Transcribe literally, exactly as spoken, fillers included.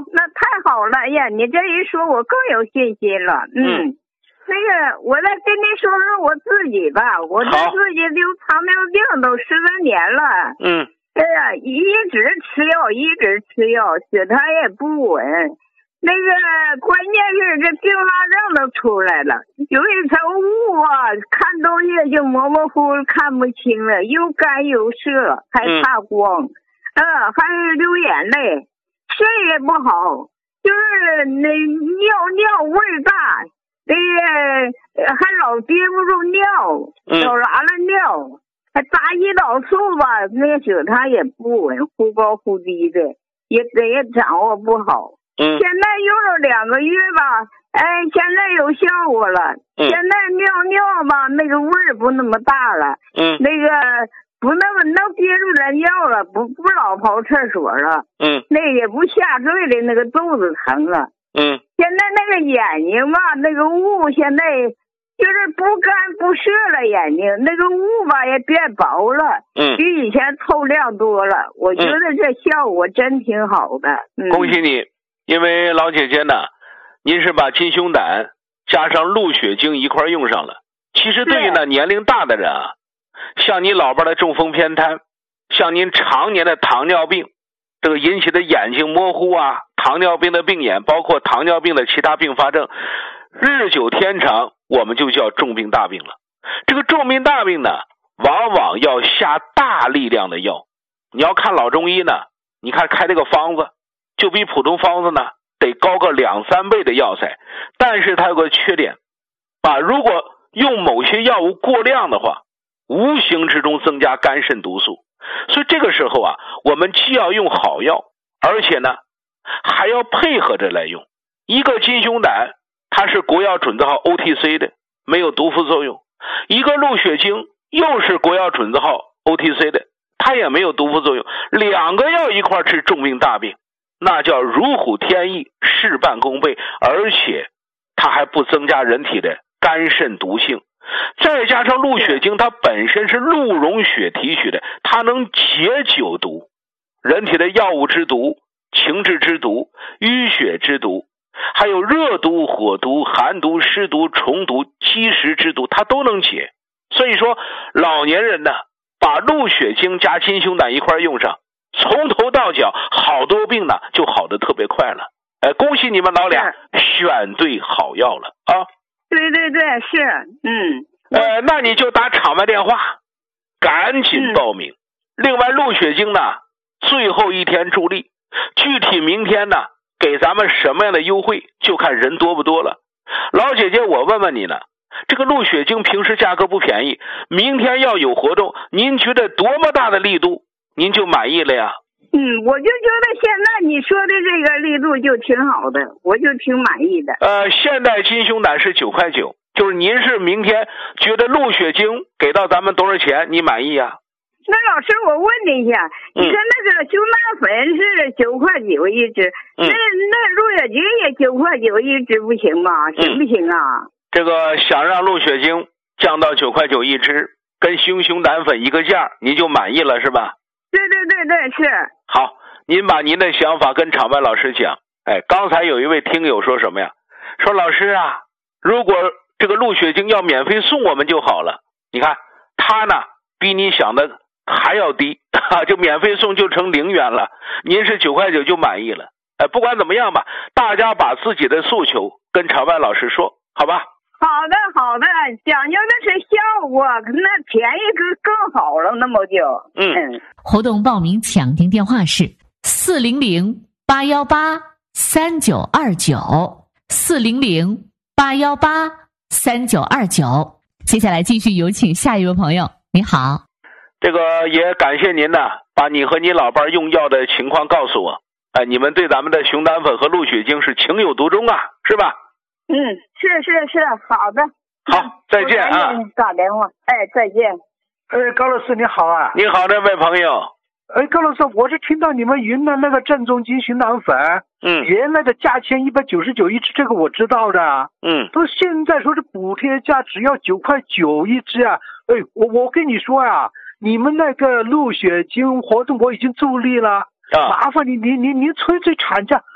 那太好了呀！你这一说，我更有信心了。嗯，嗯那个，我再跟你说说我自己吧。我这自己就糖尿病都十多年了。 嗯。 哎呀，一直吃药，一直吃药，血糖也不稳。那个关键是这并发症都出来了，有一层雾啊，看东西就模模糊糊看不清了，又干又涩，还怕光，嗯、呃，还是流眼泪，睡也不好，就是那尿尿味大，那个还老憋不住尿，老拉了尿，还打胰岛素吧，那个血糖也不稳，忽高忽低的，也也掌握不好。 嗯， 现在用了两个月吧，哎，现在有效果了。 嗯、 现在尿尿吧，那个味儿不那么大了。 嗯， 那个不那么能憋住人尿了，不不老跑厕所了。 嗯， 那也不下坠的，那个肚子疼了。 嗯， 现在那个眼睛吧，那个雾现在就是不干不涩了，眼睛那个雾吧也变薄了。 嗯， 比以前透亮多了。我觉得这效果真挺好的。嗯， 恭喜你。因为老姐姐呢，您是把金胸胆加上鹿血精一块用上了。其实对于呢年龄大的人啊，像你老伴的中风偏瘫，像您常年的糖尿病，这个引起的眼睛模糊啊，糖尿病的病眼，包括糖尿病的其他并发症，日久天长，我们就叫重病大病了。这个重病大病呢，往往要下大力量的药。你要看老中医呢，你看开这个方子。就比普通方子呢得高个两三倍的药材，但是它有个缺点啊，如果用某些药物过量的话，无形之中增加肝肾毒素。所以这个时候啊，我们既要用好药，而且呢还要配合着来用。一个金胸胆它是国药准字号 O T C 的，没有毒副作用；一个鹿血精又是国药准字号 O T C 的，它也没有毒副作用。两个药一块治重病大病，那叫如虎添翼，事半功倍，而且它还不增加人体的肝肾毒性。再加上鹿血精它本身是鹿茸血提取的，它能解酒毒，人体的药物之毒、情志之毒、淤血之毒，还有热毒、火毒、寒毒、湿毒、虫毒、积食之毒，它都能解。所以说老年人呢，把鹿血精加金胸胆一块用上，从头到脚好多病呢就好得特别快了。哎，恭喜你们老俩选对好药了啊！ 对对对，是，嗯， 呃，那你就打场外电话，赶紧报名。嗯、另外，鹿血精呢，最后一天助力，具体明天呢给咱们什么样的优惠，就看人多不多了。老姐姐，我问问你呢，这个鹿血精平时价格不便宜，明天要有活动，您觉得多么大的力度，您就满意了呀？ 嗯，我就觉得现在你说的这个力度就挺好的，我就挺满意的。 呃，现在金胸胆是九块九，就是您是明天觉得鹿血精给到咱们多少钱，你满意啊？ 那老师，我问你一下，你说那个胸胆粉是九块九一支，嗯、那那鹿血精也九块九一支不行吗？行不行啊？ 嗯、这个想让鹿血精降到九块九一支，跟胸胸胆粉一个价，您就满意了是吧？ 对对对对，是。 好，您把您的想法跟场外老师讲。哎，刚才有一位听友说什么呀？说老师啊，如果这个鹿血精要免费送我们就好了。你看他呢比你想的还要低，就免费送就成零元了。您是九块九就满意了。哎，不管怎么样吧，大家把自己的诉求跟场外老师说，好吧？ 好的好的，讲究的是效果，那便宜更更好了，那么就嗯。 嗯活动报名抢订电话是四零零八幺八三九二九四零零八幺八三九二九。接下来继续有请下一位朋友。你好， 这个也感谢您呢，把你和你老伴用药的情况告诉我。哎，你们对咱们的熊胆粉和鹿血精是情有独钟啊，是吧？ 嗯，是是是，好的。 好，再见啊！ 打电话，哎，再见。 哎，高老师你好啊！ 你好，这位朋友。 哎，高老师，我是听到你们云南那个正宗金熊胆粉， 嗯， 原来的价钱一百九十九一支，这个我知道的， 嗯， 到现在说是补贴价只要九块九一支啊！哎，我我跟你说啊，你们那个鹿血精活动我已经助力了， 啊， 麻烦你你你您催催产价，